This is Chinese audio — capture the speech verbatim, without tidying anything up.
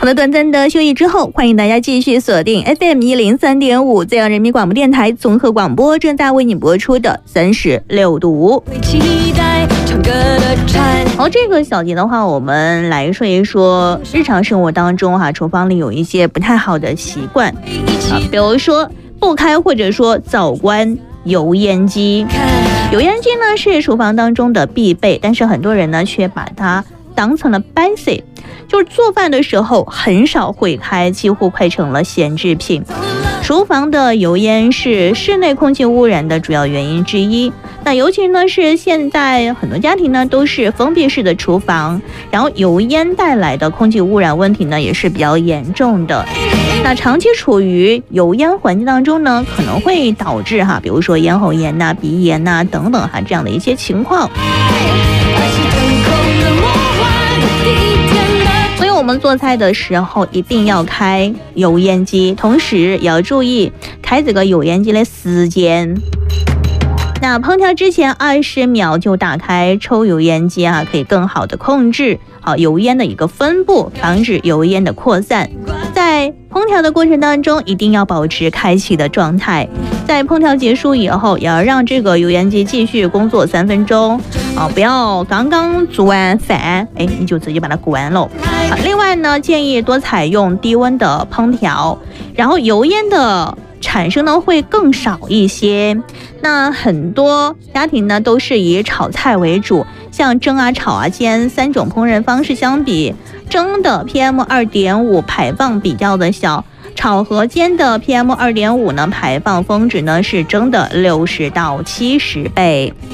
好了，短暂的休息之后，欢迎大家继续锁定 F M 一零三点五浙江人民广播电台综合广播，正在为你播出的三十六度。好，这个小节的话，我们来说一说日常生活当中哈、啊，厨房里有一些不太好的习惯啊，比如说不开或者说早关油烟机。油烟机呢是厨房当中的必备，但是很多人呢却把它当成了 basic， 就是做饭的时候很少会开，几乎快成了闲置品。厨房的油烟是室内空气污染的主要原因之一。那尤其呢是现在很多家庭呢都是封闭式的厨房，然后油烟带来的空气污染问题呢也是比较严重的。那长期处于油烟环境当中呢，可能会导致哈，比如说咽喉炎呐、鼻炎呐等等哈这样的一些情况。所以我们做菜的时候一定要开油烟机，同时也要注意开这个油烟机的时间。那烹调之前二十秒就打开抽油烟机啊，可以更好的控制好油烟的一个分布，防止油烟的扩散。在烹调的过程当中，一定要保持开启的状态。在烹调结束以后，也要让这个油烟机继续工作三分钟啊，不要刚刚做完饭，哎，你就直接把它关了。好，另外呢，建议多采用低温的烹调，然后油烟的产生呢会更少一些。那很多家庭呢都是以炒菜为主，像蒸啊、炒啊、煎三种烹饪方式相比，蒸的 P M 二点五 排放比较的小，炒和煎的 P M 二点五 呢排放峰值呢是蒸的六十到七十倍。